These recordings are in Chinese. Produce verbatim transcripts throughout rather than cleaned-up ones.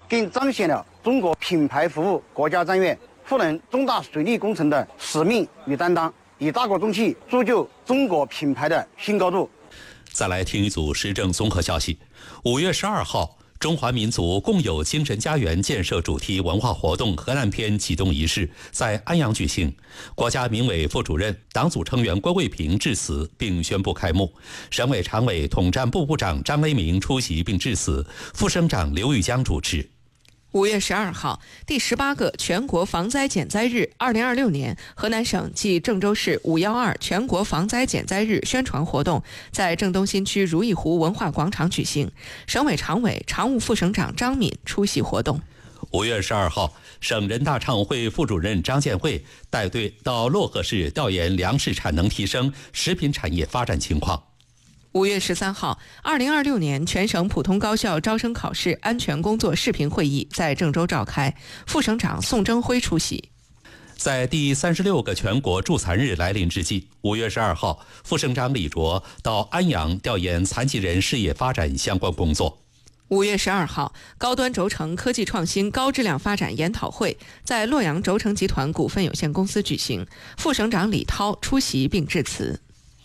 更彰显了中国品牌服务国家战略、赋能重大水利工程的使命与担当，以大国重器铸就中国品牌的新高度。 再来听一组时政综合消息。五月十二号，中华民族共有精神家园建设主题文化活动河南篇启动仪式在安阳举行，国家民委副主任、党组成员关卫平致辞并宣布开幕，省委常委统战部部长张雷鸣出席并致辞，副省长刘玉江主持。 五月十二号，第十八个全国防灾减灾日二零二六年河南省暨郑州市五一二全国防灾减灾日宣传活动在郑东新区如意湖文化广场举行，省委常委、常务副省长张敏出席活动。 五月十二号，省人大常委会副主任张建慧带队到漯河市调研粮食产能提升、食品产业发展情况。 五月十三号，二零二六年全省普通高校招生考试安全工作视频会议在郑州召开，副省长宋征辉出席。 在第三十六个全国助残日来临之际，五月十二号，副省长李卓到安阳调研残疾人事业发展相关工作。 五月十二号，高端轴承科技创新高质量发展研讨会在洛阳轴承集团股份有限公司举行，副省长李涛出席并致辞。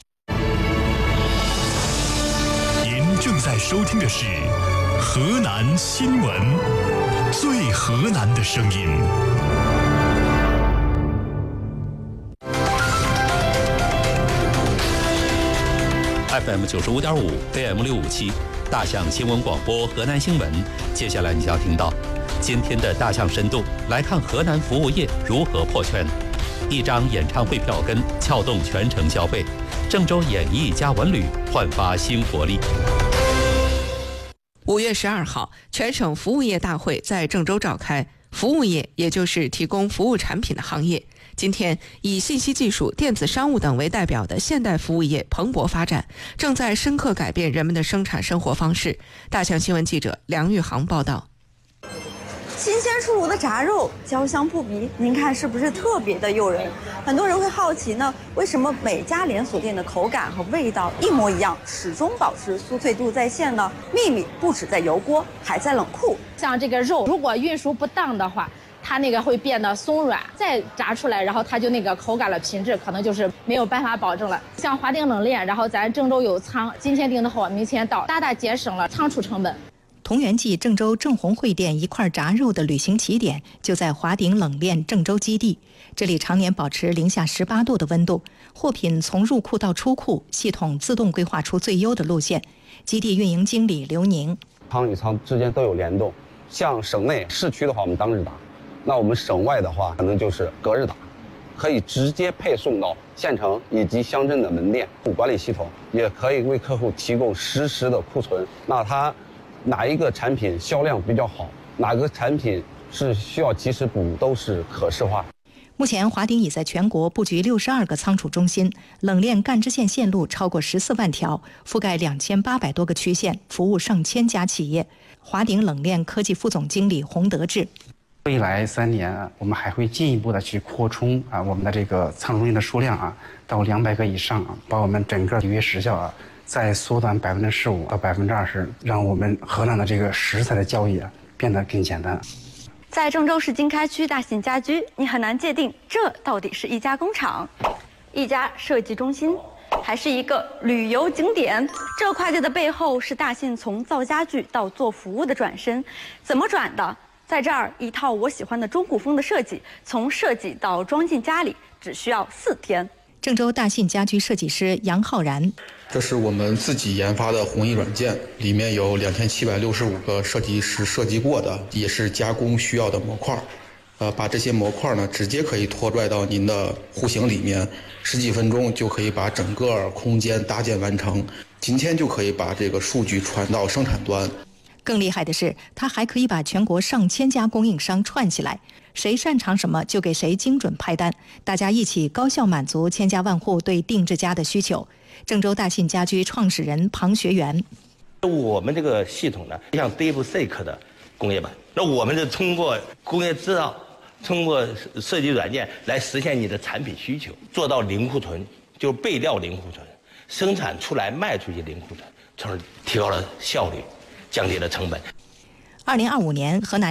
正在收听的是河南新闻，最河南的声音。 F M 九十五点五 A M 六五七，大象新闻广播河南新闻。接下来你将听到今天的大象深度，来看河南服务业如何破圈。一张演唱会票根撬动全城消费，郑州演艺加文旅焕发新活力。 五月十二号，全省服务业大会在郑州召开。服务业也就是提供服务产品的行业，今天以信息技术、电子商务等为代表的现代服务业蓬勃发展，正在深刻改变人们的生产生活方式。大象新闻记者梁玉航报道。 新鲜出炉的炸肉，焦香扑鼻，您看是不是特别的诱人？很多人会好奇呢，为什么每家连锁店的口感和味道一模一样，始终保持酥脆度在线呢？秘密不止在油锅，还在冷库。 像这个肉，如果运输不当的话，它那个会变得松软，再炸出来，然后它就那个口感的品质可能就是没有办法保证了。像华鼎冷链，然后咱郑州有仓，今天订的货明天到，大大节省了仓储成本。 同源记郑州正红会店一块炸肉的旅行起点就在华鼎冷链郑州基地，这里常年保持零下十八度的温度，货品从入库到出库，系统自动规划出最优的路线。基地运营经理刘宁， 仓与仓之间都有联动，像省内市区的话我们当日达，那我们省外的话可能就是隔日达，可以直接配送到县城以及乡镇的门店。管理系统也可以为客户提供实时的库存，那它哪一个产品销量比较好，哪个产品是需要及时补，都是可视化。 目前华鼎已在全国布局六十二个仓储中心，冷链干支线线路超过十四万条，覆盖两千八百多个区县，服务上千家企业。华鼎冷链科技副总经理洪德志， 未来三年啊，我们还会进一步的去扩充啊我们的这个仓储中心的数量啊，到两百个以上啊，把我们整个履约时效啊再缩短百分之十五到百分之二十，让我们河南的这个食材的交易啊变得更简单。 在郑州市经开区大信家居，你很难界定这到底是一家工厂、一家设计中心，还是一个旅游景点。这跨界的背后是大信从造家具到做服务的转身，怎么转的？在这儿，一套我喜欢的中古风的设计，从设计到装进家里只需要四天。 郑州大信家居设计师杨浩然， 这是我们自己研发的弘毅软件，里面有两千七百六十五个设计师设计过的，也是加工需要的模块。呃，把这些模块呢，直接可以拖拽到您的户型里面，十几分钟就可以把整个空间搭建完成。今天就可以把这个数据传到生产端。 更厉害的是，它还可以把全国上千家供应商串起来，谁擅长什么就给谁精准派单，大家一起高效满足千家万户对定制家的需求。郑州大信家居创始人庞学元， 我们这个系统呢，像 DeepSeek 的工业版，那我们是通过工业制造，通过设计软件来实现你的产品需求，做到零库存，就是备料零库存，生产出来卖出去零库存，从而提高了效率，降低了成本。 二零二五年河南